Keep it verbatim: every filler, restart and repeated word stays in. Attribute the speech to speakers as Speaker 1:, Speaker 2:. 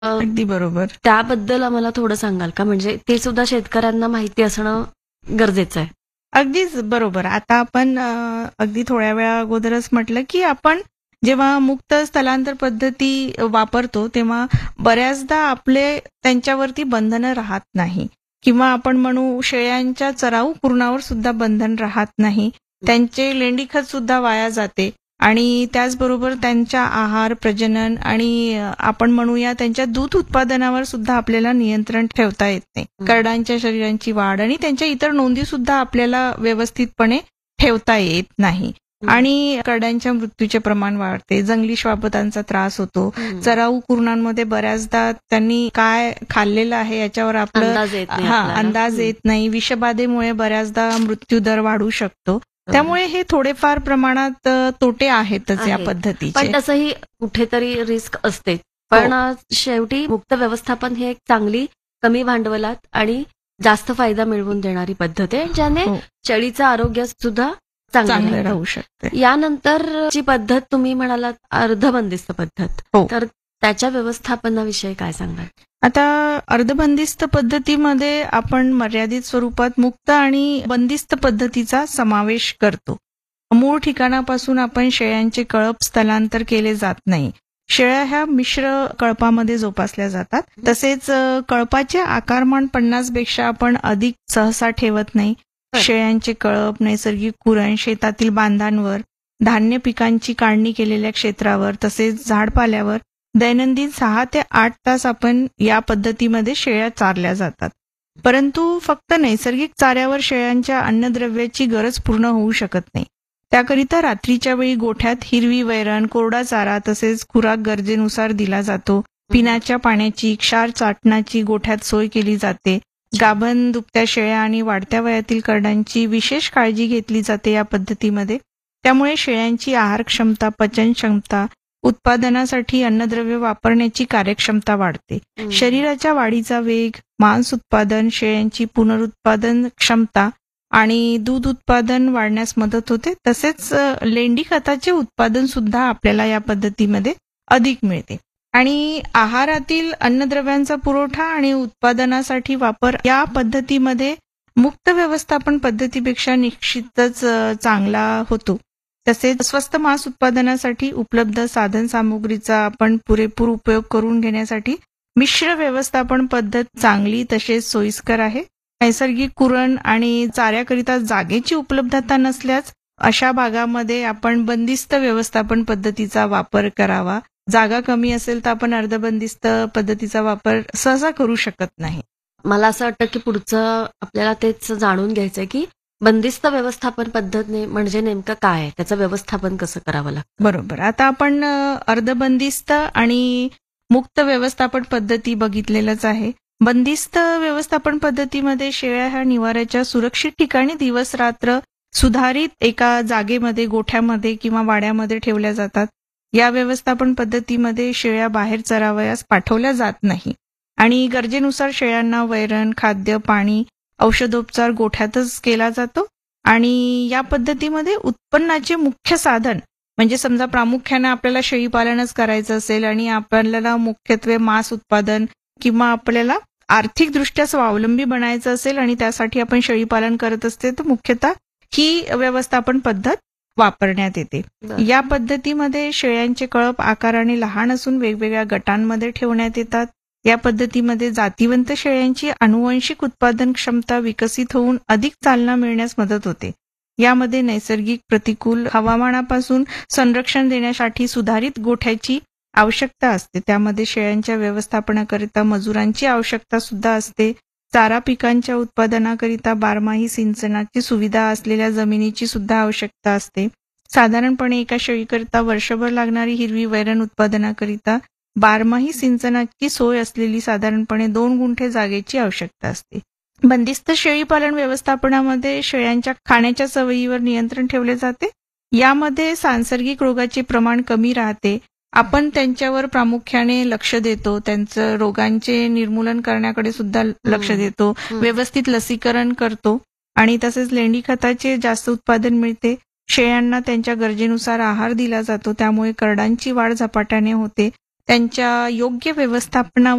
Speaker 1: अ,
Speaker 2: अगदी बरोबर.
Speaker 1: त्याबद्दल आम्हाला थोडं सांगाल का? म्हणजे ते सुद्धा शेतकऱ्यांना माहिती असणं गरजेचं आहे.
Speaker 2: अगदीच बरोबर. आता आपण अ, अगदी थोड्या वेळा अगोदरच म्हटलं, की आपण जेव्हा मुक्त स्थलांतर पद्धती वापरतो, तेव्हा बऱ्याचदा आपले त्यांच्यावरती बंधनं राहत नाही किंवा आपण म्हणू शेळ्यांच्या चराऊ कुरणावर सुद्धा बंधन राहत नाही. त्यांचे लेंडीखत सुद्धा वाया जाते आणि त्याचबरोबर त्यांच्या आहार, प्रजनन आणि अ, आपण म्हणूया त्यांच्या दूध उत्पादनावर सुद्धा आपल्याला नियंत्रण ठेवता येत नाही.
Speaker 1: हं.
Speaker 2: करडांच्या शरीरांची वाढ आणि त्यांच्या इतर नोंदी सुद्धा आपल्याला व्यवस्थितपणे ठेवता येत नाही.
Speaker 1: हं.
Speaker 2: आणि करड्यांच्या मृत्यूचे प्रमाण वाढते, जंगली श्वापदांचा त्रास होतो.
Speaker 1: हं.
Speaker 2: चराऊ कुरणांमध्ये बऱ्याचदा त्यांनी काय खाल्लेलं आहे याच्यावर आपलं
Speaker 1: अंदाज येत नाही
Speaker 2: हा
Speaker 1: आपल्याला.
Speaker 2: अंदाज
Speaker 1: हं.
Speaker 2: येत नाही. विषबाधेमुळे बऱ्याचदा मृत्यू दर वाढू शकतो. त्यामुळे हे थोडेफार प्रमाणात अ, तोटे आहेतच या
Speaker 1: आहेत.
Speaker 2: पद्धतीचे.
Speaker 1: पण तसंही कुठेतरी रिस्क असते. पण अ, शेवटी मुक्त व्यवस्थापन ही एक चांगली कमी भांडवलात आणि जास्त फायदा मिळवून देणारी पद्धत आहे, ज्याने
Speaker 2: हो,
Speaker 1: शेळीचं आरोग्य सुद्धा चांगलं
Speaker 2: चांगलं
Speaker 1: राहतं.
Speaker 2: राहू शकते.
Speaker 1: यानंतर जी पद्धत तुम्ही म्हणालात अर्धबंदिस्त पद्धत,
Speaker 2: हो.
Speaker 1: तर त्याच्या व्यवस्थापनाविषयी काय सांगाल?
Speaker 2: आता अर्धबंदिस्त पद्धतीमध्ये आपण मर्यादित स्वरूपात मुक्त आणि बंदिस्त पद्धतीचा समावेश करतो. मूळ ठिकाणापासून आपण शेळ्यांचे कळप स्थलांतर केले जात नाही. शेळ्या ह्या मिश्र कळपामध्ये जोपासल्या जातात. तसेच अ, कळपाचे आकारमान पन्नास पेक्षा आपण अधिक सहसा ठेवत नाही.
Speaker 1: बरं.
Speaker 2: शेळ्यांचे कळप, नैसर्गिक कुरण शेतातील बांधांवर, धान्य पिकांची काढणी केलेल्या क्षेत्रावर तसेच झाडपाल्यावर दैनंदिन सहा ते आठ तास आपण या पद्धतीमध्ये शेळ्या चारल्या जातात. परंतु फक्त नैसर्गिक चाऱ्यावर शेळ्यांच्या अन्नद्रव्याची गरज पूर्ण होऊ शकत नाही. त्याकरिता रात्रीच्या वेळी गोठ्यात हिरवी वैरण, कोरडा चारा तसेच खुराक गरजेनुसार दिला जातो. पिण्याच्या पाण्याची, क्षार चाटणाची गोठ्यात सोय केली जाते. गाभण दुभत्या शेळ्या आणि वाढत्या वयातील करडांची विशेष काळजी घेतली जाते या पद्धतीमध्ये. त्यामुळे शेळ्यांची आहार क्षमता, पचन क्षमता, उत्पादनासाठी अन्नद्रव्य वापरण्याची कार्यक्षमता वाढते.
Speaker 1: हं.
Speaker 2: शरीराच्या वाढीचा वेग, मांस उत्पादन, शेळ्यांची पुनरुत्पादन क्षमता आणि दूध उत्पादन वाढण्यास मदत होते. तसेच अ, लेंडी खताचे उत्पादन सुद्धा आपल्याला या पद्धतीमध्ये अधिक मिळते. आणि आहारातील अन्नद्रव्यांचा पुरवठा आणि उत्पादनासाठी वापर या पद्धतीमध्ये मुक्त व्यवस्थापन पद्धतीपेक्षा निश्चितच अ, चांगला होतो. तसेच स्वस्त मांस उत्पादनासाठी उपलब्ध साधन सामुग्रीचा आपण पुरेपूर उपयोग करून घेण्यासाठी मिश्र व्यवस्थापन पद्धत चांगली तसेच सोयीस्कर आहे. नैसर्गिक कुरण आणि चाऱ्याकरिता जागेची उपलब्धता नसल्यास अशा भागामध्ये आपण बंदिस्त व्यवस्थापन पद्धतीचा वापर करावा. जागा कमी असेल तर आपण अर्धबंदिस्त पद्धतीचा वापर सहसा करू शकत नाही.
Speaker 1: मला असं वाटतं की पुढचं आपल्याला तेच जाणून घ्यायचंय की बंदिस्त व्यवस्थापन पद्धत ने- म्हणजे नेमकं काय आहे, त्याचं व्यवस्थापन कसं करावं लागतं.
Speaker 2: बरोबर. आता आपण अ, अर्धबंदिस्त आणि मुक्त व्यवस्थापन पद्धती बघितलेलंच आहे. बंदिस्त व्यवस्थापन पद्धतीमध्ये शेळ्या ह्या निवाऱ्याच्या सुरक्षित ठिकाणी दिवस रात्र सुधारित एका जागेमध्ये, गोठ्यामध्ये किंवा वाड्यामध्ये ठेवल्या जातात. या व्यवस्थापन पद्धतीमध्ये शेळ्या बाहेर चरावयास पाठवल्या जात नाही आणि गरजेनुसार शेळ्यांना वैरण, खाद्य, पाणी, औषधोपचार गोठ्यातच केला जातो. आणि या पद्धतीमध्ये उत्पन्नाचे मुख्य साधन म्हणजे समजा प्रामुख्याने आपल्याला शेळीपालनच करायचं असेल आणि आपल्याला मुख्यत्वे मांस उत्पादन किंवा आपल्याला आर्थिकदृष्ट्या स्वावलंबी बनायचं असेल आणि त्यासाठी आपण शेळीपालन करत असते तर मुख्यतः ही व्यवस्थापन पद्धत वापरण्यात येते.
Speaker 1: बरं.
Speaker 2: या पद्धतीमध्ये शेळ्यांचे कळप आकाराने लहान असून वेगवेगळ्या गटांमध्ये ठेवण्यात येतात. या पद्धतीमध्ये जातीवंत शेळ्यांची आनुवंशिक उत्पादन क्षमता विकसित होऊन अधिक चालना मिळण्यास मदत होते. यामध्ये नैसर्गिक प्रतिकूल हवामानापासून संरक्षण देण्यासाठी सुधारित गोठ्याची आवश्यकता असते. त्यामध्ये शेळ्यांच्या व्यवस्थापनाकरिता मजुरांची आवश्यकता सुद्धा असते. चारा पिकांच्या उत्पादनाकरिता बारमाही सिंचनाची सुविधा असलेल्या जमिनीची सुद्धा आवश्यकता असते. साधारणपणे एका शेळीकरिता वर्षभर लागणारी हिरवी वैरण उत्पादनाकरिता बारमाही सिंचनाची सोय असलेली साधारणपणे दोन गुंठे जागेची आवश्यकता असते. बंदिस्त शेळीपालन व्यवस्थापनामध्ये शेळ्यांच्या खाण्याच्या सवयीवर नियंत्रण ठेवले जाते. यामध्ये सांसर्गिक रोगाचे प्रमाण कमी राहते. आपण त्यांच्यावर प्रामुख्याने लक्ष देतो. त्यांचं रोगांचे निर्मूलन करण्याकडे सुद्धा लक्ष
Speaker 1: हं.
Speaker 2: देतो.
Speaker 1: हं.
Speaker 2: व्यवस्थित लसीकरण करतो आणि तसेच लेंडी खताचे जास्त उत्पादन मिळते. शेळ्यांना त्यांच्या गरजेनुसार आहार दिला जातो. त्यामुळे करडांची वाढ झपाट्याने होते. त्यांच्या योग्य व्यवस्थापनावर